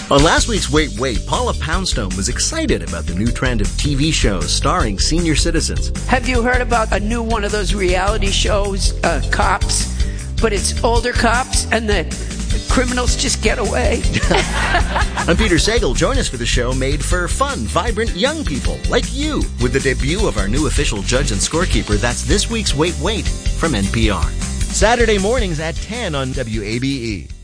On last week's Wait, Wait, Paula Poundstone was excited about the new trend of TV shows starring senior citizens. Have you heard about a new one of those reality shows, Cops? But it's older cops and the criminals just get away. I'm Peter Sagal. Join us for the show made for fun, vibrant young people like you with the debut of our new official judge and scorekeeper. That's this week's Wait, Wait from NPR. Saturday mornings at 10 on WABE.